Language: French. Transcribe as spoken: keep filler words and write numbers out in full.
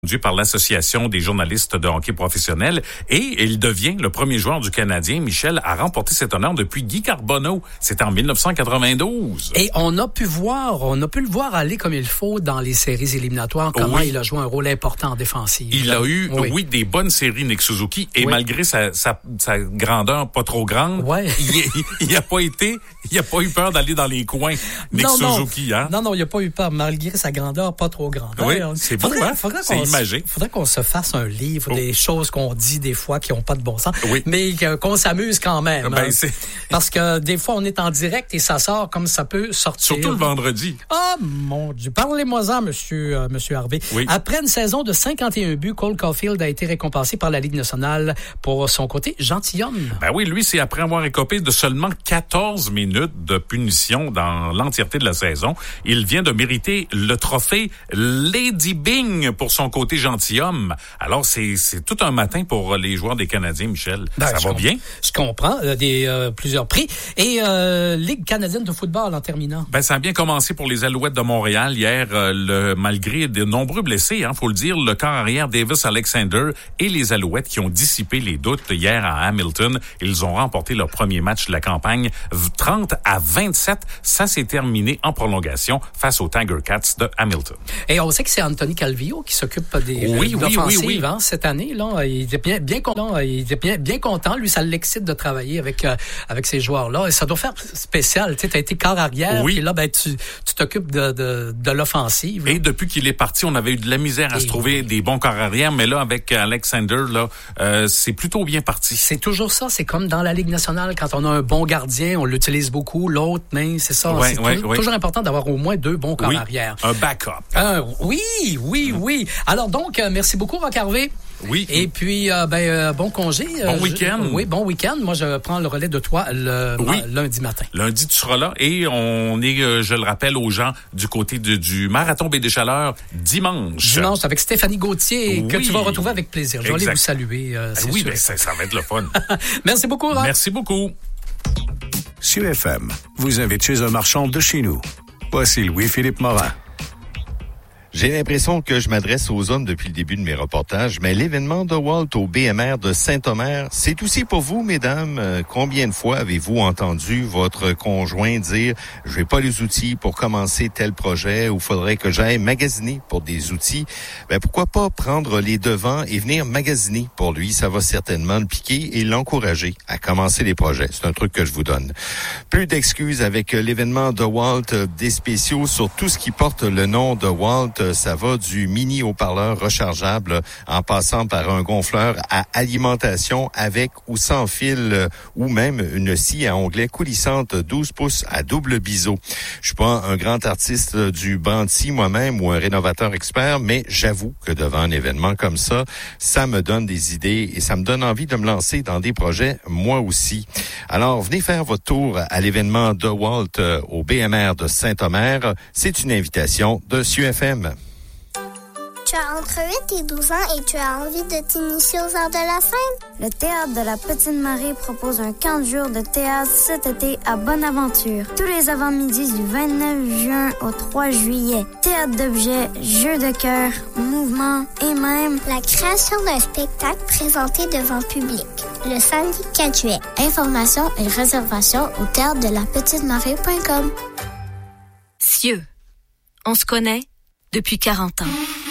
Conduit par l'Association des journalistes de hockey professionnels et il devient le premier joueur du Canadien, Michel, à remporter cet honneur depuis Guy Carbonneau. C'était en dix-neuf cent quatre-vingt-douze. Et on a pu voir, on a pu le voir aller comme il faut dans les séries éliminatoires, comment oui. il a joué un rôle important en défensive. Il a eu, oui, oui des bonnes séries, Nick Suzuki, et oui. malgré sa, sa, sa grandeur pas trop grande, ouais. il n'a pas été, il a pas eu peur d'aller dans les coins, Nick non, Suzuki, non. hein? Non, non, il n'a pas eu peur, malgré sa grandeur pas trop grande. Oui, hein? c'est beau, faudrait, hein? Faudrait c'est qu'on imagé. Il faudrait qu'on se fasse un livre oh. des choses qu'on dit des fois qui n'ont pas de bon sens, oui. mais qu'on s'amuse quand même. Ben, hein? c'est... Parce que des fois, on est en direct et ça sort comme ça peut sortir. Surtout le vendredi. Ah, oh, mon Dieu. Parlez-moi-en, monsieur, euh, monsieur Harvey. Oui. Après une saison de cinquante et un buts, Cole Caulfield a été récompensé par la Ligue nationale pour son côté gentilhomme. Ben oui, lui, c'est après avoir écopé de seulement quatorze minutes de punition dans l'entièreté de la saison. Il vient de mériter le trophée Lady Byng pour son côté gentilhomme. Alors, c'est, c'est tout un matin pour les joueurs des Canadiens, Michel. Ben, ça va comp- bien? Je comprends. Euh, des, euh, plusieurs prix. Et euh, Ligue canadienne de football en terminant. Ben, ça a bien commencé pour les Alouettes de Montréal hier, euh, le, malgré de nombreux blessés, hein, faut le dire, le corps arrière Davis Alexander et les Alouettes qui ont dissipé les doutes hier à Hamilton. Ils ont remporté leur premier match de la campagne trente à vingt-sept. Ça s'est terminé en prolongation face aux Tiger Cats de Hamilton. Et on sait que c'est Anthony Calvillo qui s'occupe des oui, oui, oui, oui. Hein, cette année. Là, il était bien, bien content. Il était bien, bien content. Lui, ça l'excite de travailler avec euh, avec ces joueurs-là. Et ça doit faire spécial. Tu sais, t'as été corps arrière. Oui. Puis là, ben tu tu t'occupes de de, de l'offensive. Et depuis qu'il est parti, on avait eu de la misère à et se trouver oui. des bons corps arrière. Mais là, avec Alexander, là, euh, c'est plutôt bien parti. C'est toujours ça. C'est comme dans la Ligue nationale, quand on a un bon gardien, on l'utilise beaucoup. L'autre, mais c'est ça. Ouais, c'est ouais, toujours, ouais. toujours important d'avoir au moins deux bons corps oui. arrière. Un backup. Un, oui, oui, mmh. oui. Alors donc, euh, merci beaucoup, Roch Harvey. Oui. Et puis, euh, ben, euh, bon congé. Bon euh, week-end. Je, oui, bon week-end. Moi, je prends le relais de toi le oui. ma, lundi matin. Lundi, tu seras là. Et on est, euh, je le rappelle aux gens, du côté de, du Marathon Baie des Chaleurs, dimanche. Dimanche, avec Stéphanie Gauthier, oui. que tu vas retrouver avec plaisir. Je vais aller vous saluer. Euh, c'est oui, sûr. Ben, ça, ça va être le fun. Merci beaucoup, Roch. Merci beaucoup. Sur F M, vous invite chez un marchand de chez nous. Voici Louis-Philippe Morin. J'ai l'impression que je m'adresse aux hommes depuis le début de mes reportages, mais l'événement de Walt au B M R de Saint-Omer, c'est aussi pour vous, mesdames. Euh, combien de fois avez-vous entendu votre conjoint dire « Je n'ai pas les outils pour commencer tel projet ou faudrait que j'aille magasiner pour des outils ». Ben pourquoi pas prendre les devants et venir magasiner pour lui? Ça va certainement le piquer et l'encourager à commencer les projets. C'est un truc que je vous donne. Plus d'excuses avec l'événement de Walt, des spéciaux sur tout ce qui porte le nom de Walt. Ça va du mini haut-parleur rechargeable en passant par un gonfleur à alimentation avec ou sans fil ou même une scie à onglet coulissante douze pouces à double biseau. Je suis pas un grand artiste du banc de scie moi-même ou un rénovateur expert, mais j'avoue que devant un événement comme ça, ça me donne des idées et ça me donne envie de me lancer dans des projets moi aussi. Alors, venez faire votre tour à l'événement de Walt au B M R de Saint-Omer. C'est une invitation de S U F M. Tu as entre huit et douze ans et tu as envie de t'initier aux arts de la scène? Le Théâtre de la Petite Marie propose un camp de jour de théâtre cet été à Bonaventure. Tous les avant-midi du vingt-neuf juin au trois juillet. Théâtre d'objets, jeux de cœur, mouvements et même la création d'un spectacle présenté devant public. Le samedi quatre juillet. Informations et réservations au théâtre de la petite marie point com. Cieux, on se connaît depuis quarante ans.